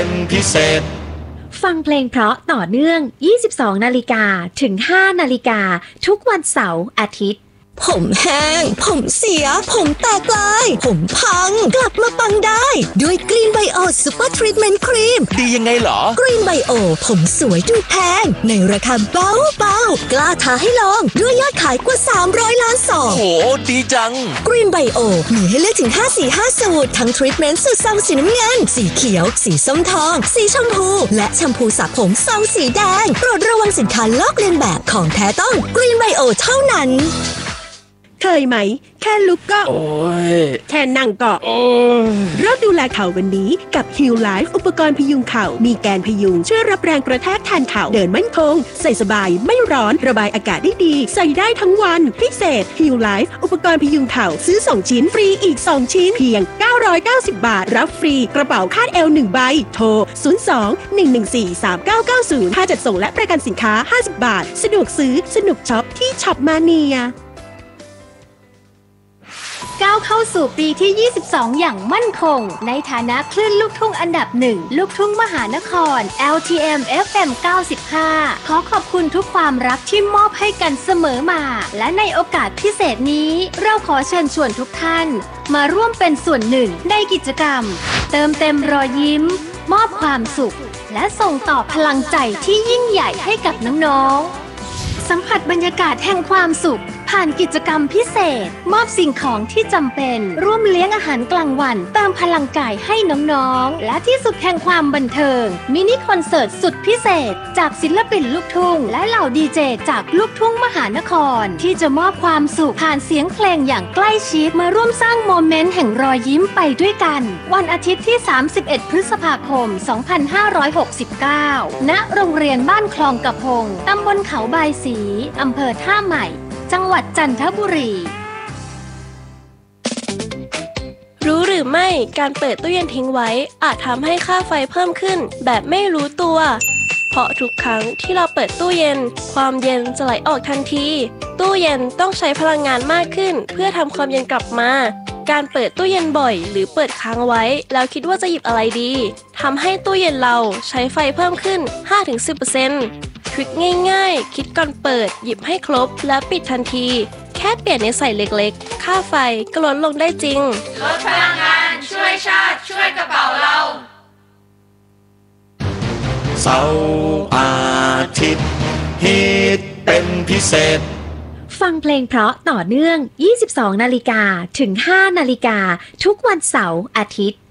เป็นพิเศษฟังเพลงเพราะต่อเนื่อง 22 นาฬิกาถึง 5 นาฬิกาทุกวันเสาร์อาทิตย์ผมแห้งผมเสียผมแตกลายผมพังกลับมาปังได้ด้วยกรีนไบโอซูเปอร์ทรีทเมนต์ครีมดียังไงเหรอกรีนไบโอผมสวยดูแพงในราคาเบาๆกล้าท้าให้ลองด้วยยอดขายกว่า300ล้านซองโหดีจังกรีนไบโอมีให้เลือกถึง5 สี5สูตรทั้งทรีทเมนต์สูตรซองสีน้ำเงินสีเขียวสีส้มทองสีชมพูและแชมพูสระผมซองสีแดงโปรดระวังสินค้าลอกเลียนแบบของแท้ต้องกรีนไบโอเท่านั้นเคยไหมแค่ลุกก็โอ้ยแค่นั่งก็โอ้ยเริ่มดูแลเข่าวันนี้กับ Heal Life อุปกรณ์พยุงเข่ามีแกนพยุงช่วยรับแรงกระแทกแทนเข่าเดินมั่นคงใส่สบายไม่ร้อนระบายอากาศได้ดีใส่ได้ทั้งวันพิเศษ Heal Life อุปกรณ์พยุงเข่าซื้อ2ชิ้นฟรีอีก2ชิ้นเพียง990 บาทรับฟรีกระเป๋าคาดเอว1ใบโทร02-114-3990ค่าจัดส่งและประกันสินค้า50 บาทสะดวกซื้อสนุกช็อปที่ช็อปมาเนียก้าวเข้าสู่ปีที่ 22 อย่างมั่นคงในฐานะคลื่นลูกทุ่งอันดับหนึ่งลูกทุ่งมหานคร LTM FM 95 ขอขอบคุณทุกความรักที่มอบให้กันเสมอมาและในโอกาสพิเศษนี้เราขอเชิญชวนทุกท่านมาร่วมเป็นส่วนหนึ่งในกิจกรรมเติมเต็มรอยยิ้มมอบความสุขและส่งต่อพลังใจที่ยิ่งใหญ่ให้กับน้องๆสัมผัสบรรยากาศแห่งความสุขผ่านกิจกรรมพิเศษมอบสิ่งของที่จำเป็นร่วมเลี้ยงอาหารกลางวันเติมพลังกายให้น้องๆและที่สุดแห่งความบันเทิงมินิคอนเสิร์ตสุดพิเศษจากศิลปินลูกทุ่งและเหล่าดีเจจากลูกทุ่งมหานครที่จะมอบความสุขผ่านเสียงเพลงอย่างใกล้ชิดมาร่วมสร้างโมเมนต์แห่งรอยยิ้มไปด้วยกันวันอาทิตย์ที่31พฤษภาคม2569ณโรงเรียนบ้านคลองกระพงตำบลเขาบายศรีอำเภอท่าใหม่จังหวัดจันทบุรีรู้หรือไม่การเปิดตู้เย็นทิ้งไว้อาจทำให้ค่าไฟเพิ่มขึ้นแบบไม่รู้ตัวเพราะทุกครั้งที่เราเปิดตู้เย็นความเย็นจะไหลออกทันทีตู้เย็นต้องใช้พลังงานมากขึ้นเพื่อทำความเย็นกลับมาการเปิดตู้เย็นบ่อยหรือเปิดค้างไว้แล้วคิดว่าจะหยิบอะไรดีทำให้ตู้เย็นเราใช้ไฟเพิ่มขึ้น 5-10%ทริคง่ายๆคิดก่อนเปิดหยิบให้ครบแล้วปิดทันทีแค่เปลี่ยนนิสัยเล็กๆค่าไฟก็ลดลงได้จริงลดพลังงานช่วยชาติช่วยกระเป๋าเราเสาร์อาทิตย์ฮิตเป็นพิเศษฟังเพลงเพราะต่อเนื่อง 22 นาฬิกาถึง 5 นาฬิกาทุกวันเสาร์อาทิตย์